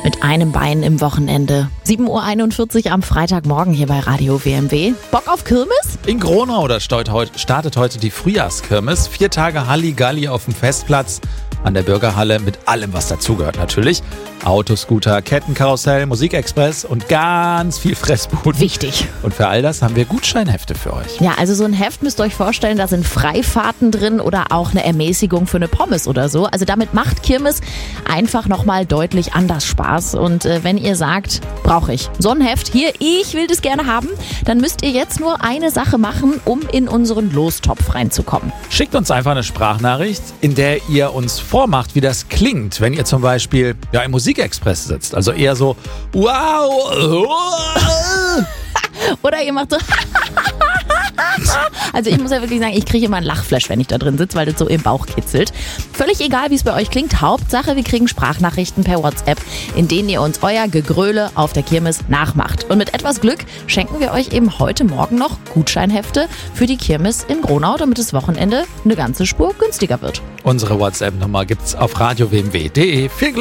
Mit einem Bein im Wochenende. 7.41 Uhr am Freitagmorgen hier bei Radio WMW. Bock auf Kirmes? In Gronau startet heute die Frühjahrskirmes. 4 Tage Halligalli auf dem Festplatz an der Bürgerhalle mit allem, was dazugehört natürlich. Autoscooter, Kettenkarussell, Musikexpress und ganz viel Fressbrot. Wichtig. Und für all das haben wir Gutscheinhefte für euch. Ja, also so ein Heft müsst ihr euch vorstellen, da sind Freifahrten drin oder auch eine Ermäßigung für eine Pommes oder so. Also damit macht Kirmes einfach nochmal deutlich anders Spaß. Und wenn ihr sagt, brauche ich so ein Heft hier, ich will das gerne haben, dann müsst ihr jetzt nur eine Sache machen, um in unseren Lostopf reinzukommen. Schickt uns einfach eine Sprachnachricht, in der ihr uns vormacht, wie das klingt, wenn ihr zum Beispiel im Musikexpress sitzt. Also eher so, wow. Oder ihr macht so Also ich muss ja wirklich sagen, ich kriege immer einen Lachflash, wenn ich da drin sitze, weil das so im Bauch kitzelt. Völlig egal, wie es bei euch klingt. Hauptsache, wir kriegen Sprachnachrichten per WhatsApp, in denen ihr uns euer Gegröle auf der Kirmes nachmacht. Und mit etwas Glück schenken wir euch eben heute Morgen noch Gutscheinhefte für die Kirmes in Gronau, damit das Wochenende eine ganze Spur günstiger wird. Unsere WhatsApp-Nummer gibt's auf radiowmw.de. Viel Glück!